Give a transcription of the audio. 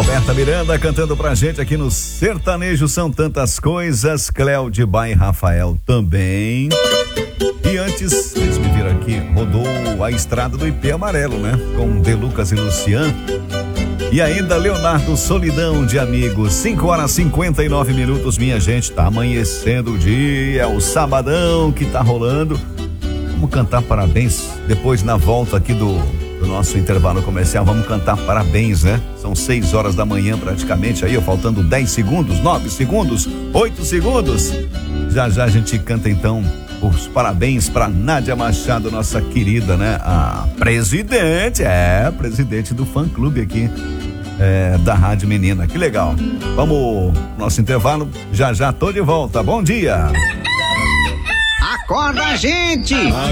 Roberta Miranda cantando pra gente aqui no Sertanejo São Tantas Coisas. Cléo Bai e Rafael também. E antes, vocês me viram aqui, rodou a estrada do IP Amarelo, né? Com De Lucas e Lucian. E ainda Leonardo, Solidão de Amigos. 5h59, minha gente. Tá amanhecendo o dia, o sabadão que tá rolando. Vamos cantar parabéns depois na volta aqui do nosso intervalo comercial. Vamos cantar parabéns, né? São 6h da manhã praticamente aí, faltando 10 segundos, 9 segundos, 8 segundos. Já a gente canta então os parabéns para Nádia Machado, nossa querida, né? A presidente do fã-clube aqui da Rádio Menina. Que legal. Vamos pro nosso intervalo. Já tô de volta. Bom dia. Acorda, gente!